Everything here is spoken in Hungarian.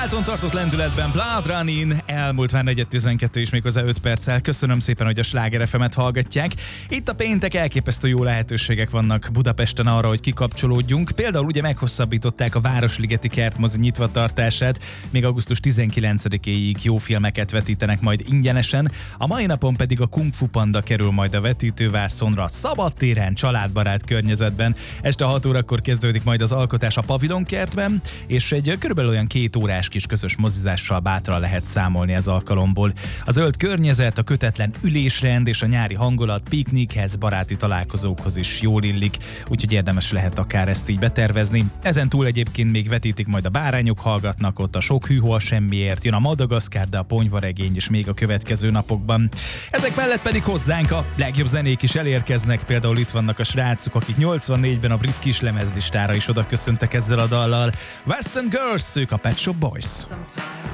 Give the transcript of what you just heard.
válton tartott lendületben Blood Running, elmúlt már 4:12 is méghozzá 5 perccel. Köszönöm szépen, hogy a Sláger FM-et hallgatják. Itt a péntek elképesztő jó lehetőségek vannak Budapesten arra, hogy kikapcsolódjunk. Például ugye meghosszabbították a Városligeti Kertmozi nyitvatartását, még augusztus 19-éig jó filmeket vetítenek majd ingyenesen. A mai napon pedig a Kung Fu Panda kerül majd a vetítővászonra, szabadtéren, családbarát környezetben. Este 6 órakor kezdődik majd az alkotás a Pavilonkertben, és egy körülbelül olyan 2 órás kis közös mozizással bátran lehet számolni ez alkalomból. A zöld környezet, a kötetlen ülésrend és a nyári hangulat piknikhez, baráti találkozókhoz is jól illik, úgyhogy érdemes lehet akár ezt így betervezni. Ezen túl egyébként még vetítik majd a Bárányok hallgatnak, ott a Sok hűhó a semmiért, jön a Madagaszkár, de a Ponyvaregény is még a következő napokban. Ezek mellett pedig hozzánk a legjobb zenék is elérkeznek, például itt vannak a srácok, akik 84-ben a brit kislemezlistára is oda köszöntek ezzel a dallal. Western Girls, ők a Pet Shop Boys.